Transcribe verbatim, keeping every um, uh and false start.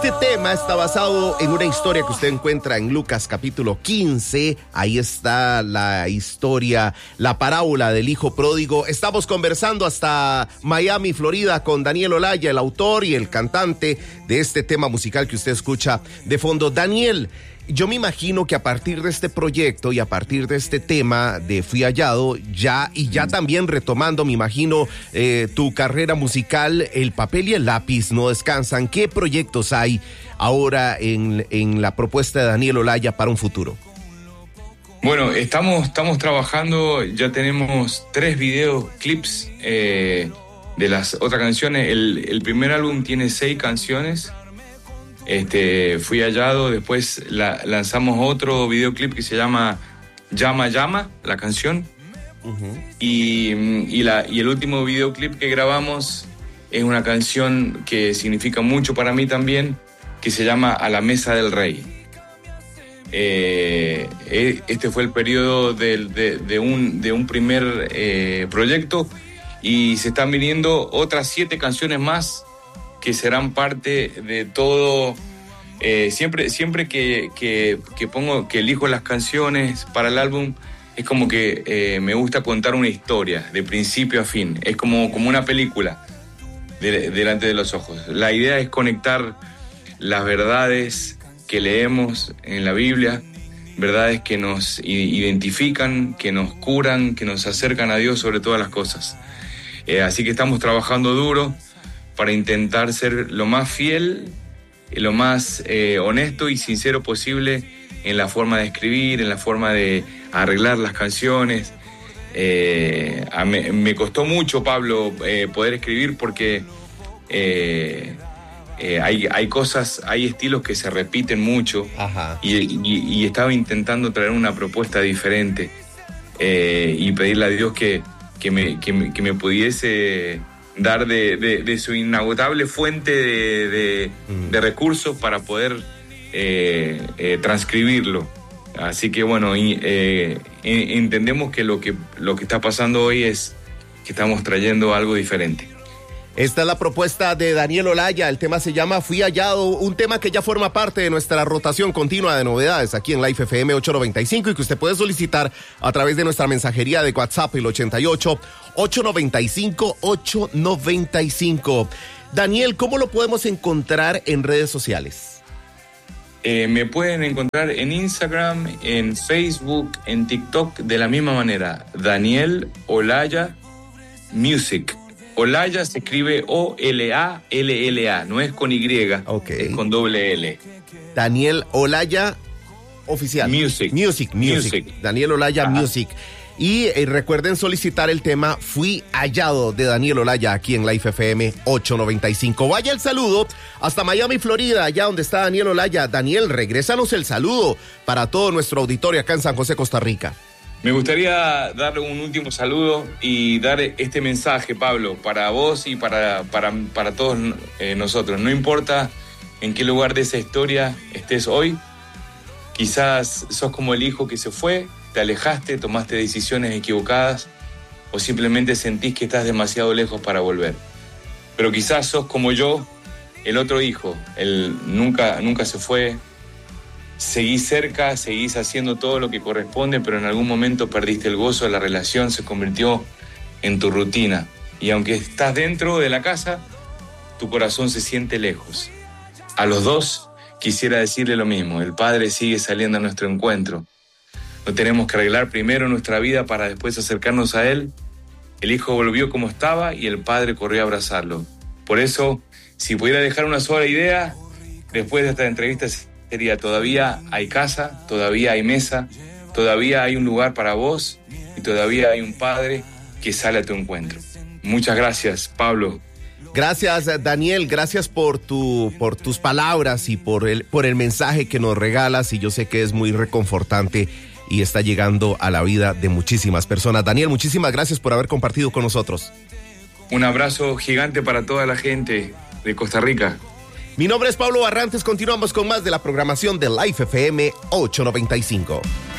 Este tema está basado en una historia que usted encuentra en Lucas capítulo quince. Ahí está la historia, la parábola del hijo pródigo. Estamos conversando hasta Miami, Florida, con Daniel Olaya, el autor y el cantante de este tema musical que usted escucha de fondo. Daniel, yo me imagino que a partir de este proyecto y a partir de este tema de Fui Hallado, ya y ya también retomando, me imagino, eh, tu carrera musical, el papel y el lápiz no descansan. ¿Qué proyectos hay ahora en, en la propuesta de Daniel Olaya para un futuro? Bueno, estamos, estamos trabajando, ya tenemos tres videoclips eh, de las otras canciones. El, el primer álbum tiene seis canciones. Este, Fui Hallado, después la, lanzamos otro videoclip que se llama Llama Llama, la canción. Uh-huh. y, y, la, y el último videoclip que grabamos es una canción que significa mucho para mí también, que se llama A la Mesa del Rey. Eh, este fue el periodo de, de, de, un, de un primer eh, proyecto, y se están viniendo otras siete canciones más que serán parte de todo. Eh, siempre siempre que, que, que pongo, que elijo las canciones para el álbum, es como que eh, me gusta contar una historia de principio a fin. Es como, como una película de, delante de los ojos. La idea es conectar las verdades que leemos en la Biblia, verdades que nos identifican, que nos curan, que nos acercan a Dios sobre todas las cosas. Eh, así que estamos trabajando duro para intentar ser lo más fiel, lo más eh, honesto y sincero posible en la forma de escribir, en la forma de arreglar las canciones. Eh, a me, me costó mucho, Pablo, eh, poder escribir porque eh, eh, hay, hay cosas, hay estilos que se repiten mucho. Ajá. Y, y, y estaba intentando traer una propuesta diferente eh, y pedirle a Dios que, que, me, que, me, que me pudiese dar de, de, de su inagotable fuente de, de, mm. de recursos para poder eh, eh, transcribirlo. Así que bueno, eh, entendemos que lo, que lo que está pasando hoy es que estamos trayendo algo diferente. Esta es la propuesta de Daniel Olaya. El tema se llama Fui Hallado, un tema que ya forma parte de nuestra rotación continua de novedades aquí en Life F M ochocientos noventa y cinco y que usted puede solicitar a través de nuestra mensajería de WhatsApp, el ochenta y ocho, ochocientos noventa y cinco, ochocientos noventa y cinco. Daniel, ¿cómo lo podemos encontrar en redes sociales? Eh, me pueden encontrar en Instagram, en Facebook, en TikTok, de la misma manera. Daniel Olaya Music. Olaya se escribe O L A L L A, no es con Y, okay. Es con doble L. Daniel Olaya Oficial. Music. Music, Music. Music. Daniel Olaya Ajá. Music. Y eh, recuerden solicitar el tema Fui Hallado de Daniel Olaya aquí en Life F M ochocientos noventa y cinco. Vaya el saludo hasta Miami, Florida, allá donde está Daniel Olaya. Daniel, regrésanos el saludo para todo nuestro auditorio acá en San José, Costa Rica. Me gustaría darle un último saludo y dar este mensaje, Pablo, para vos y para, para, para todos eh, nosotros. No importa en qué lugar de esa historia estés hoy, quizás sos como el hijo que se fue, te alejaste, tomaste decisiones equivocadas o simplemente sentís que estás demasiado lejos para volver. Pero quizás sos como yo, el otro hijo, el nunca, nunca se fue. Seguís cerca, seguís haciendo todo lo que corresponde, pero en algún momento perdiste el gozo de la relación, se convirtió en tu rutina. Y aunque estás dentro de la casa, tu corazón se siente lejos. A los dos quisiera decirle lo mismo. El Padre sigue saliendo a nuestro encuentro. No tenemos que arreglar primero nuestra vida para después acercarnos a Él. El Hijo volvió como estaba y el Padre corrió a abrazarlo. Por eso, si pudiera dejar una sola idea, después de esta entrevista sería: todavía hay casa, todavía hay mesa, todavía hay un lugar para vos y todavía hay un Padre que sale a tu encuentro. Muchas gracias, Pablo. Gracias, Daniel, gracias por tu por tus palabras y por el por el mensaje que nos regalas, y yo sé que es muy reconfortante y está llegando a la vida de muchísimas personas. Daniel, muchísimas gracias por haber compartido con nosotros. Un abrazo gigante para toda la gente de Costa Rica. Mi nombre es Pablo Barrantes, continuamos con más de la programación de Life F M ochocientos noventa y cinco.